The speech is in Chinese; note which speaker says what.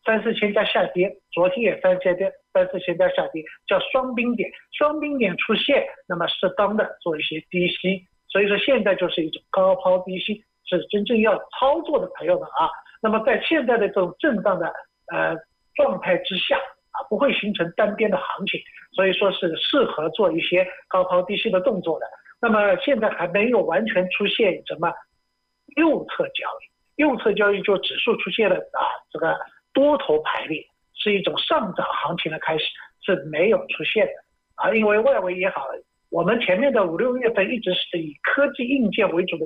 Speaker 1: 三四千家下跌，昨天也三四千家下跌，叫双冰点，双冰点出现，那么适当的做一些低吸，所以说现在就是一种高抛低吸，是真正要操作的朋友们啊。那么在现在的这种震荡的状态之下不会形成单边的行情，所以说是适合做一些高抛低吸的动作的。那么现在还没有完全出现什么右侧交易，右侧交易就指数出现了这个多头排列，是一种上涨行情的开始，是没有出现的因为外围也好，我们前面的5、6月份一直是以科技硬件为主的